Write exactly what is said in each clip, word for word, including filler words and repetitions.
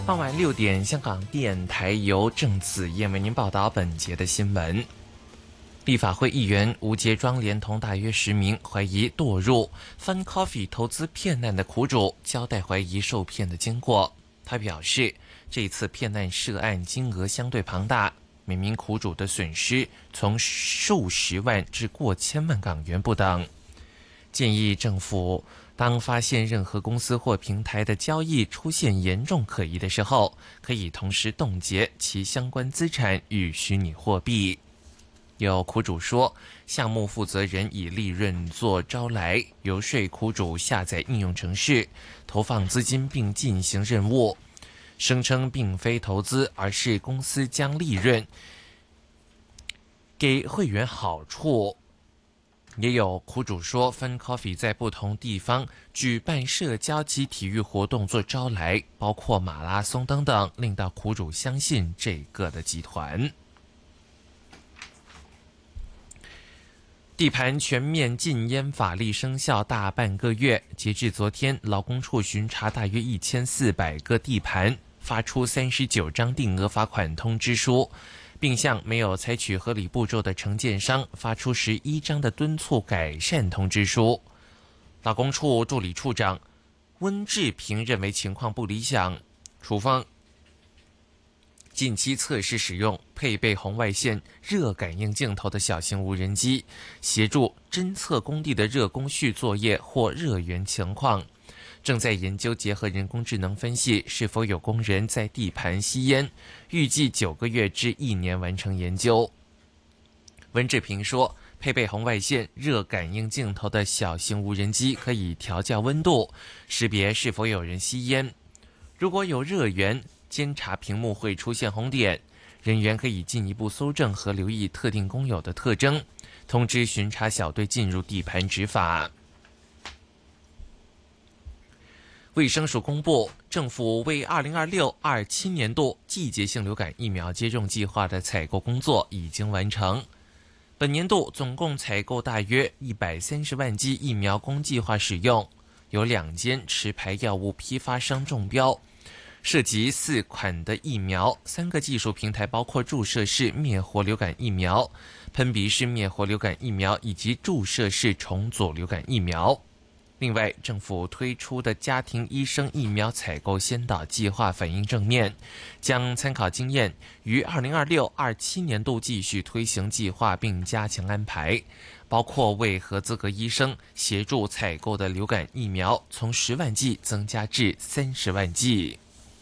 傍晚六点，香港电台由郑子燕为您报道本节的新闻。立法会议员吴杰庄连同大约十名怀疑堕入 Fun Coffee 投资骗案的苦主，交代怀疑受骗的经过。他表示，这次骗案涉案金额相对庞大，每名苦主的损失从数十万至过千万港元不等。建议政府当发现任何公司或平台的交易出现严重可疑的时候，可以同时冻结其相关资产与虚拟货币。有苦主说，项目负责人以利润做招来，游说苦主下载应用程式，投放资金并进行任务，声称并非投资，而是公司将利润给会员好处。也有苦主说 Fun Coffee 在不同地方举办社交及体育活动做招来，包括马拉松等等，令到苦主相信这个的集团。地盘全面禁烟法例生效大半个月，截至昨天，劳工处巡查大约一千四百个地盘，发出三十九张定额罚款通知书，并向没有采取合理步骤的承建商发出十一张的敦促改善通知书。劳工处助理处长温志平认为情况不理想，处方近期测试使用配备红外线热感应镜头的小型无人机，协助侦测工地的热工序作业或热源情况。正在研究结合人工智能分析是否有工人在地盘吸烟，预计九个月至一年完成研究。温志平说，配备红外线热感应镜头的小型无人机可以调校温度，识别是否有人吸烟。如果有热源，监察屏幕会出现红点，人员可以进一步搜证和留意特定工友的特征，通知巡查小队进入地盘执法。卫生署公布，政府为二零二六二七年度季节性流感疫苗接种计划的采购工作已经完成。本年度总共采购大约一百三十万剂疫苗供计划使用，有两间持牌药物批发商中标，涉及四款的疫苗，三个技术平台包括注射式灭活流感疫苗、喷鼻式灭活流感疫苗以及注射式重组流感疫苗。另外，政府推出的家庭医生疫苗采购先导计划反映正面，将参考经验，于二零二六二七年度继续推行计划并加强安排，包括为合资格医生协助采购的流感疫苗从十万剂增加至三十万剂。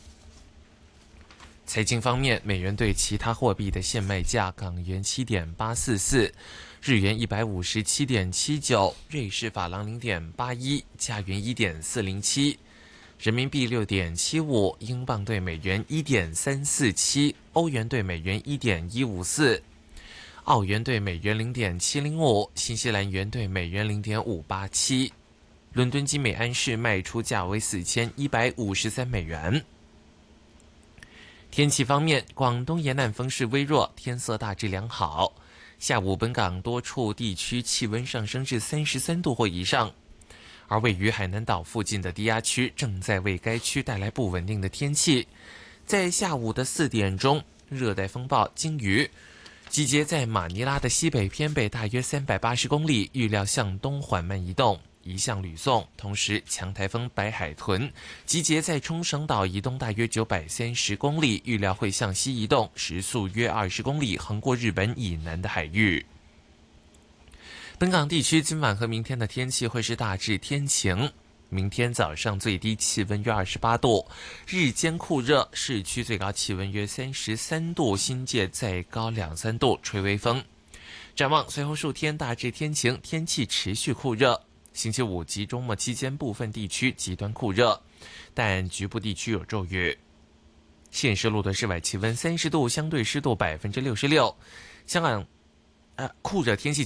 财经方面，美元对其他货币的现卖价：港元七点八四四，日元一百五十七点七九，瑞士法郎零点八一，加元一点四零七，人民币六点七五，英镑对美元一点三四七，欧元对美元一点一五四，澳元对美元零点七零五，新西兰元对美元零点五八七。伦敦金每安士卖出价为四千一百五十三美元。天气方面，广东沿岸风势微弱，天色大致良好。下午本港多处地区气温上升至三十三度或以上，而位于海南岛附近的低压区正在为该区带来不稳定的天气。在下午的四点钟，热带风暴鲸鱼集结在马尼拉的西北偏北大约三百八十公里，预料向东缓慢移动，移向吕宋。同时，强台风白海豚集结在冲绳岛以东大约九百三十公里，预料会向西移动，时速约二十公里，横过日本以南的海域。本港地区今晚和明天的天气会是大致天晴，明天早上最低气温约二十八度，日间酷热，市区最高气温约三十三度，新界再高两三度，吹微风。展望随后数天大致天晴，天气持续酷热。星期五及周末期间，部分地区极端酷热，但局部地区有骤雨。现时录的室外气温三十度，相对湿度百分之六十六。香港，呃，酷热天气。